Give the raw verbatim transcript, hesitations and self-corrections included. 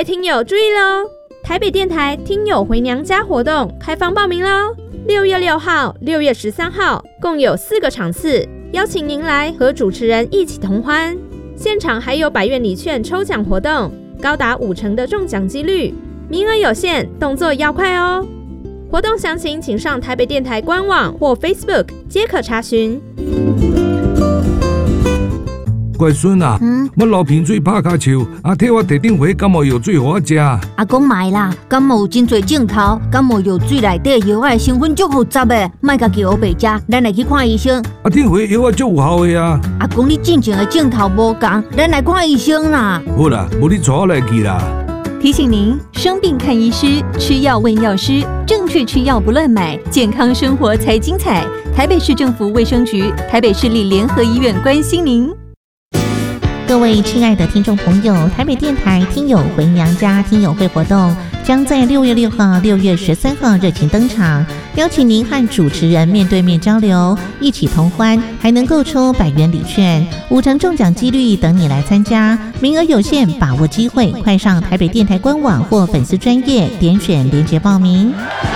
位听友注意喽！台北电台听友回娘家活动开放报名喽！六月六号、六月十三号共有四个场次，邀请您来和主持人一起同欢。现场还有百元礼券抽奖活动，高达五成的中奖几率，名额有限，动作要快哦！活动详情请上台北电台官网或 Facebook 皆可查询。 乖孙啊，嗯、我流鼻水拍骹笑，啊，替我摕顶回感冒药水给我食。 阿公买啦，感冒有真侪症头，感冒药水内底药仔成分足复杂的，莫家己黑白食，咱来去看医生。 啊，顶回药仔足有效的啊。 阿公，你进前的症头无同，咱来看医生啦。 好啦，无你带我来去啦。 提醒您：生病看医师，吃药问药师，正确吃药不乱买，健康生活才精彩。台北市政府卫生局、台北市立联合医院关心您。 各位亲爱的听众朋友，台北电台听友回娘家听友会活动将在六月六号、六月十三号热情登场，邀请您和主持人面对面交流，一起同欢，还能够抽百元礼券，五成中奖几率等你来参加，名额有限，把握机会，快上台北电台官网或粉丝专页点选连结报名。